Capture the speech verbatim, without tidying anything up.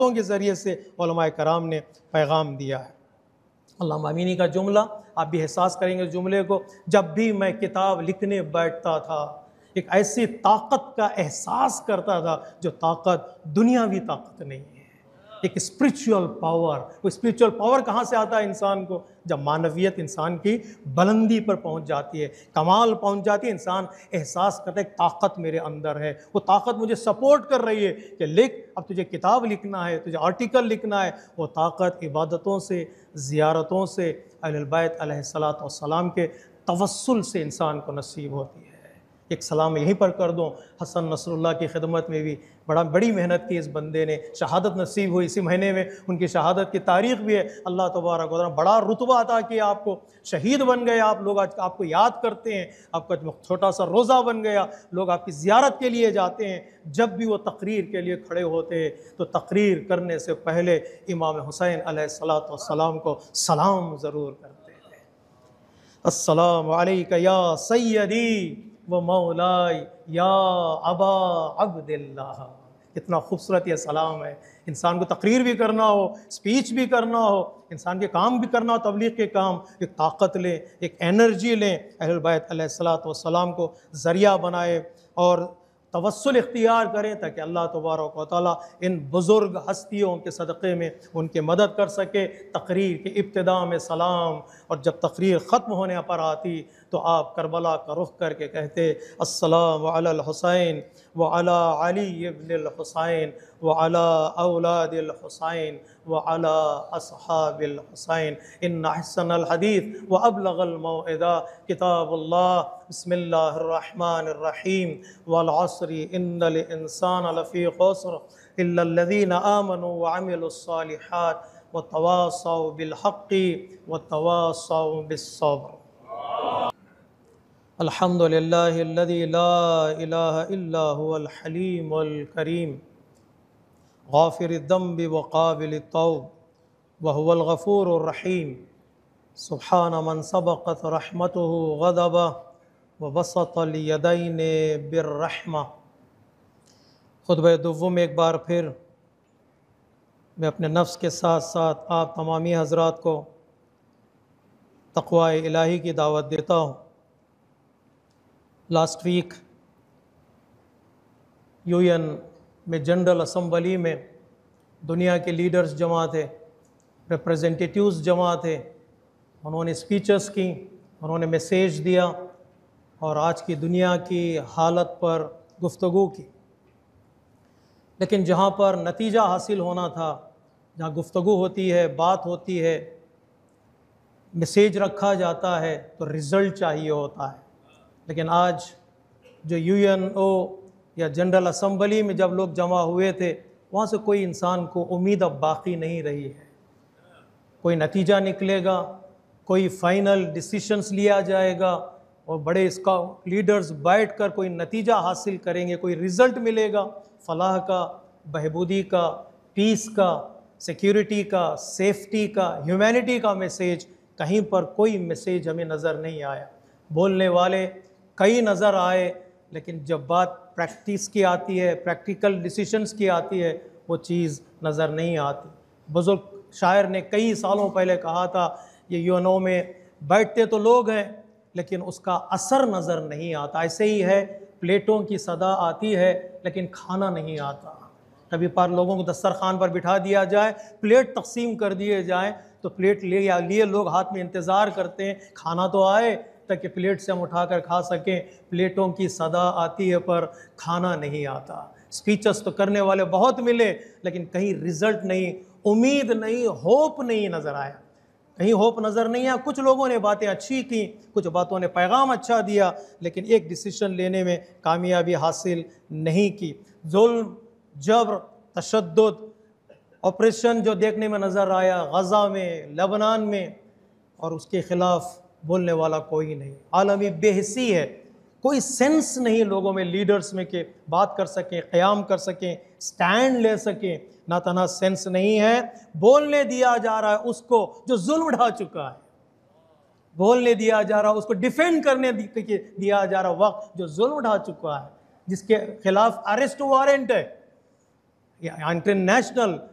के ज़रिए से उलमाए कराम ने पैगाम दिया है। अल्लाहुम्मा आमीन का जुमला आप भी एहसास करेंगे जुमले को। जब भी मैं किताब लिखने बैठता था एक ऐसी ताकत का एहसास करता था जो ताकत दुनियावी ताकत नहीं है, एक स्पिरिचुअल पावर। वो स्पिरिचुअल पावर कहाँ से आता है इंसान को? जब मानवियत इंसान की बुलंदी पर पहुँच जाती है, कमाल पहुँच जाती है, इंसान एहसास करता है ताकत मेरे अंदर है, वो ताकत मुझे सपोर्ट कर रही है कि लिख, अब तुझे किताब लिखना है, तुझे आर्टिकल लिखना है। वो ताकत इबादतों से, ज़ियारतों से, अहले बैत अलैहिस्सलातु वस्सलाम के तवस्सुल से इंसान को नसीब होती है। एक सलाम यहीं पर कर दूँ, हसन नसरुल्लाह की खिदमत में भी बड़ा बड़ी मेहनत की इस बंदे ने, शहादत नसीब हुई इसी महीने में, उनकी शहादत की तारीख़ भी है। अल्लाह तबारक व तआला बड़ा रुतबा अता किया आपको, शहीद बन गए आप लोग, आज आपको याद करते हैं, आपका छोटा सा रोज़ा बन गया, लोग आपकी ज़ियारत के लिए जाते हैं। जब भी वो तकरीर के लिए खड़े होते हैं तो तकरीर करने से पहले इमाम हुसैन अलैहिस्सलातु वस्सलाम को सलाम ज़रूर करते हैं। अस्सलामु अलैका या सय्यदी व मौलाई या अबा अब्दिल्लाह। कितना खूबसूरत ये सलाम है। इंसान को तकरीर भी करना हो, स्पीच भी करना हो, इंसान के काम भी करना हो, तबलीग के काम, एक ताकत लें, एक एनर्जी लें, अहले बैत अलैहिस्सलातु वस्सलाम को ज़रिया बनाए और तवस्सुल इख्तियार करें ताकि अल्लाह तबारक व तआला इन बुज़ुर्ग हस्तियों के सदक़े में उनकी मदद कर सके। तकरीर के इब्तिदा में सलाम, और जब तकरीर ख़त्म होने पर आती तो आप करबला का रुख करके कहते अस्सलामु अलल हुसैन व अला अली इब्निल हुसैन व अला औलादिल हुसैन व अला अस्हाबिल हुसैन इन्ना अहसनल हदीस व अबलगल मौइदा किताबुल्लाह बिस्मिल्लाहिर रहमानिर रहीम वल अस्रि इन्नल इंसाना लफ़ी खुस्र इल्लल लज़ीना आमनु व अमिलुस सालिहात व तवासौ बिल हक़्क़ि व तवासौ बिस सब्र। अल्हम्दुलिल्लाहिल्लज़ी ला इलाहा इल्ला हुवल हलीमुल करीम गाफ़िरुद ज़ंबि व क़ाबिलुत तौब व हुवल गफ़ूरुर रहीम। सुब्हान मन सबक़त रहमतुहु ग़ज़बा व बसतल यदैनि बिर्रहमा। खुतबा दुव्वुम में एक बार फिर मैं अपने नफ्स के साथ साथ आप तमामी हज़रात को तक़वा इलाही की दावत देता हूँ। लास्ट वीक यूएन में जनरल असम्बली में दुनिया के लीडर्स जमा थे, रिप्रेजेंटेटिव्स जमा थे, उन्होंने स्पीचेस की, उन्होंने मैसेज दिया और आज की दुनिया की हालत पर गुफ्तगू की। लेकिन जहाँ पर नतीजा हासिल होना था, जहाँ गुफ्तगू होती है, बात होती है, मैसेज रखा जाता है, तो रिज़ल्ट चाहिए होता है। लेकिन आज जो यूएनओ या जनरल असम्बली में जब लोग जमा हुए थे, वहाँ से कोई इंसान को उम्मीद अब बाकी नहीं रही है। कोई नतीजा निकलेगा, कोई फ़ाइनल डिसीशंस लिया जाएगा और बड़े इसका लीडर्स बैठ कर कोई नतीजा हासिल करेंगे, कोई रिज़ल्ट मिलेगा फलाह का, बहबूदी का, पीस का, सिक्योरिटी का, सेफ्टी का, ह्यूमैनिटी का मैसेज। कहीं पर कोई मैसेज हमें नज़र नहीं आया। बोलने वाले कई नज़र आए, लेकिन जब बात प्रैक्टिस की आती है, प्रैक्टिकल डिसीशंस की आती है, वो चीज़ नज़र नहीं आती। बुज़ुर्ग शायर ने कई सालों पहले कहा था, ये यूएनओ में बैठते तो लोग हैं लेकिन उसका असर नज़र नहीं आता। ऐसे ही है, प्लेटों की सदा आती है लेकिन खाना नहीं आता। कभी पर लोगों को दस्तरखान पर बिठा दिया जाए, प्लेट तकसीम कर दिए जाएँ तो प्लेट ले या लिए लोग हाथ में इंतज़ार करते हैं खाना तो आए ताकि प्लेट से हम उठाकर खा सकें। प्लेटों की सदा आती है पर खाना नहीं आता। स्पीचेस तो करने वाले बहुत मिले लेकिन कहीं रिज़ल्ट नहीं, उम्मीद नहीं, होप नहीं नज़र आया। कहीं होप नज़र नहीं आया। कुछ लोगों ने बातें अच्छी की, कुछ बातों ने पैगाम अच्छा दिया, लेकिन एक डिसीजन लेने में कामयाबी हासिल नहीं की। जुल्म, जबर, तशद्दुद, ऑपरेशन जो देखने में नज़र आया गज़ा में, लबनान में, और उसके ख़िलाफ़ बोलने वाला कोई नहीं। आलमी बेहिसी है, कोई सेंस नहीं लोगों में, लीडर्स में कि बात कर सकें, क़याम कर सकें, स्टैंड ले सकें। ना तना सेंस नहीं है। बोलने दिया जा रहा है उसको जो जुल्म ढा चुका है, बोलने दिया जा रहा है उसको, डिफेंड करने दिया जा रहा वक्त जो जुल्म ढा चुका है, जिसके खिलाफ अरेस्ट वारंट है, इंटरनेशनल